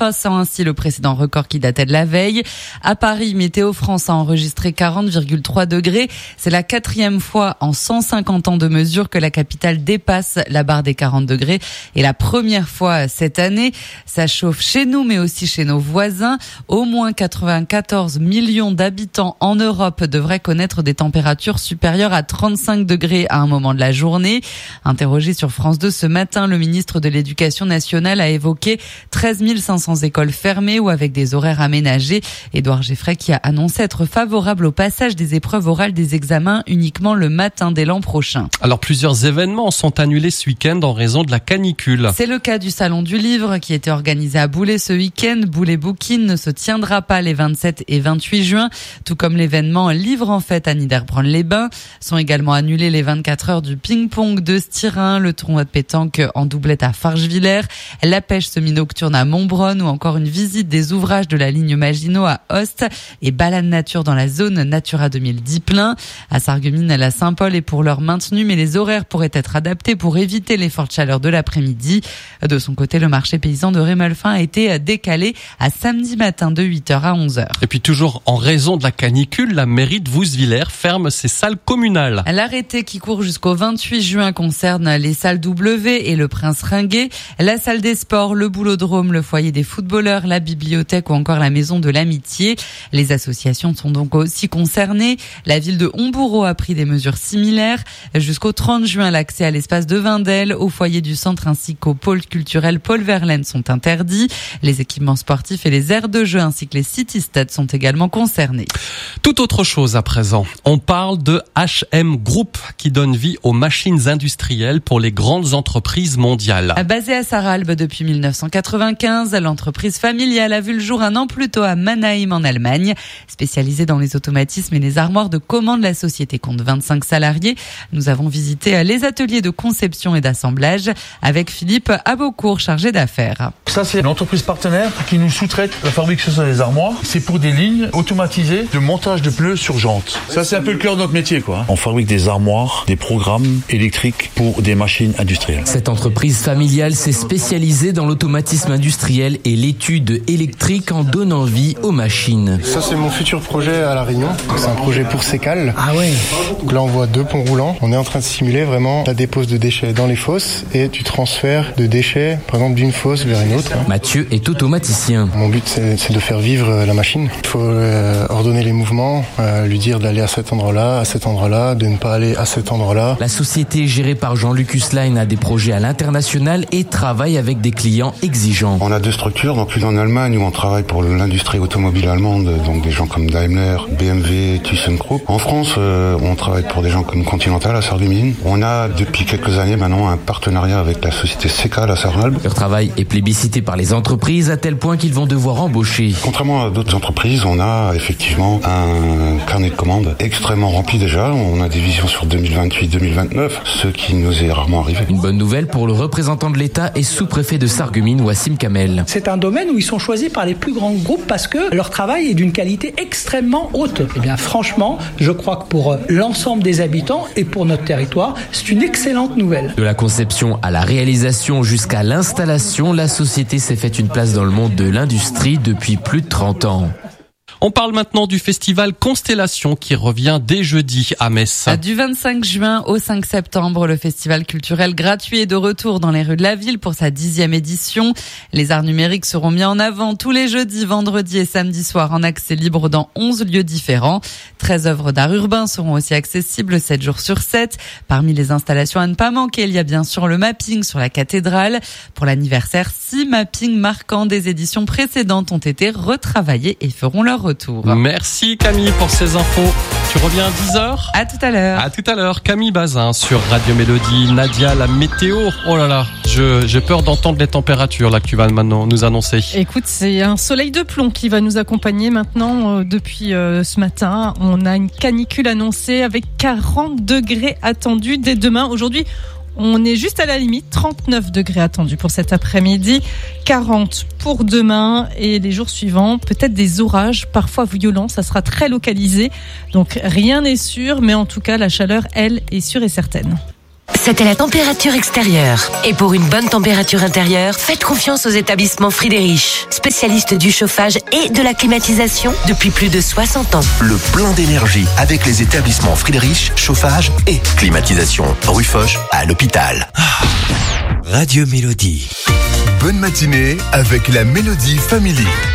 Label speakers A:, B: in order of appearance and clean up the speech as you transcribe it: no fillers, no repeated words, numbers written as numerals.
A: effaçant ainsi le précédent record qui datait de la veille. À Paris, Météo France a enregistré 40,3 degrés. C'est la 4e fois en 150 ans de mesure que la capitale dépasse la barre des 40 degrés. Et la première fois cette année, ça chauffe chez nous mais aussi chez nos voisins. Au moins 94 millions d'habitants en Europe devraient connaître des températures supérieures à 35 degrés à un moment de la journée. Interrogé sur France 2 ce matin, le ministre de l'Éducation nationale a évoqué 13 500 écoles fermées ou avec des horaires aménagés. Édouard Geffray qui a annoncé être favorable au passage des épreuves orales des examens uniquement le matin dès l'an prochain.
B: Alors plusieurs événements sont annulés ce week-end en raison de la canicule.
A: C'est le cas du Salon du Livre qui était organisé à Boulay ce week-end. Boulay Booking ne se tiendra pas les 27 et 28 juin, tout comme l'événement Livre en fête à Niederbronn-les-Bains. Sont également annulés les 24 heures du ping-pong de Styrin, le tournoi de pétanque en doublette à Fargevillers, la pêche semi-nocturne à Montbronn ou encore une visite des ouvrages de la ligne Maginot à Host et balade nature dans la zone Natura 2000 d'Ypelin. À Sarreguemines, la Saint-Paul est pour l'heure maintenue, mais les horaires pourraient être adaptés pour éviter les fortes chaleurs de l'après-midi. De son côté, le marché paysan de Rémalfin a été décalé à samedi matin de 8h à 11h.
B: Et puis toujours en raison de la canicule, la mairie de Vousvillers ferme ses salles communales.
A: L'arrêté qui court jusqu'au 28 juin concerne les salles W et le Prince Ringuet, la salle des sports, le boulodrome, le foyer des footballeurs, la bibliothèque ou encore la maison de l'amitié. Les associations sont donc aussi concernées. La ville de Hombourg a pris des mesures similaires. Jusqu'au 30 juin, l'accès à l'espace de Vindel, au foyer du centre ainsi qu'au pôle culturel Paul Verlaine sont interdits. Les équipements sportifs et les aires de jeu ainsi que les city-stades sont également concernés.
B: Tout autre chose à présent. On parle de H&M Group qui donne vie aux machines industrielles pour les grandes entreprises mondiales.
A: Basée à Sarralbe depuis 1995, l'entreprise familiale a vu le jour un an plus tôt à Mannheim en Allemagne. Spécialisée dans les automatismes et les armoires de commande, la société compte 25 salariés. Nous avons visité les ateliers de conception et d'assemblage avec Philippe Abocourt, chargé d'affaires.
C: Ça, c'est l'entreprise partenaire qui nous sous-traite la fabrication des armoires. C'est pour des lignes automatisées de montage de pneus sur jantes. Ça, c'est un peu le cœur de notre métier, quoi. On fabrique des armoires, des programmes électriques pour des machines industrielles.
D: Cette entreprise familiale s'est spécialisée dans l'automatisme industriel et l'étude électrique en donnant vie aux machines.
E: Ça, c'est mon futur projet à La Réunion. C'est un projet pour Sécal.
D: Ah ouais.
E: Donc là, on voit 2 ponts roulants. On est en train de simuler vraiment la dépose de déchets dans les fosses et tu transfères de déchets, par exemple, d'une fosse vers une autre.
D: Mathieu est automaticien.
E: Mon but, c'est de faire vivre la machine. Il faut ordonner les mouvements, lui dire d'aller à cet endroit-là, de ne pas aller à cet endroit-là.
D: La société gérée par Jean-Luc Husslein a des projets à l'international et travaille avec des clients exigeants.
F: On a 2 structures, donc une en Allemagne où on travaille pour l'industrie automobile allemande, donc des gens comme Daimler, BMW, ThyssenKrupp. En France, on travaille pour des gens comme Continental à Sarreguemines. On a depuis quelques années maintenant un partenariat avec la société Sécal à Sarralbe.
D: Leur travail est plébiscité par les entreprises à tel point qu'ils vont devoir embaucher.
F: Contrairement à d'autres entreprises, on a effectivement un carnet de commandes extrêmement rempli déjà. On a des visions sur 2028-2029, ce qui nous est rarement arrivé.
D: Une bonne nouvelle pour le représentant de l'État et sous-préfet de Sarreguemines, Wassim Kamel.
G: C'est un domaine où ils sont choisis par les plus grands groupes parce que leur travail est d'une qualité extrêmement haute. Eh bien, franchement, je crois que pour l'ensemble des habitants et pour notre territoire, c'est une excellente nouvelle.
D: De la conception à la réalisation jusqu'à l'installation, la société s'est fait une place dans le monde de l'industrie depuis plus de 30 ans.
B: On parle maintenant du festival Constellation qui revient dès jeudi à Metz.
A: Du 25 juin au 5 septembre, le festival culturel gratuit est de retour dans les rues de la ville pour sa 10e édition. Les arts numériques seront mis en avant tous les jeudis, vendredis et samedis soirs en accès libre dans 11 lieux différents. 13 œuvres d'art urbain seront aussi accessibles 7 jours sur 7. Parmi les installations à ne pas manquer, il y a bien sûr le mapping sur la cathédrale. Pour l'anniversaire, 6 mappings marquants des éditions précédentes ont été retravaillés et feront leur retour.
B: Merci Camille pour ces infos. Tu reviens à 10h ?
A: À tout à l'heure.
B: À tout à l'heure. Camille Bazin sur Radio Mélodie. Nadia, la météo. Oh là là, j'ai peur d'entendre les températures là que tu vas maintenant nous annoncer.
H: Écoute, c'est un soleil de plomb qui va nous accompagner maintenant depuis ce matin. On a une canicule annoncée avec 40 degrés attendus dès demain. Aujourd'hui, on est juste à la limite, 39 degrés attendus pour cet après-midi, 40 pour demain et les jours suivants, peut-être des orages, parfois violents, ça sera très localisé. Donc rien n'est sûr, mais en tout cas la chaleur, elle, est sûre et certaine.
I: C'était la température extérieure. Et pour une bonne température intérieure, faites confiance aux établissements Friedrich, spécialistes du chauffage et de la climatisation depuis plus de 60 ans.
J: Le plein d'énergie avec les établissements Friedrich, chauffage et climatisation. Rue Foch à l'hôpital.
K: Radio Mélodie. Bonne matinée avec la Mélodie Family.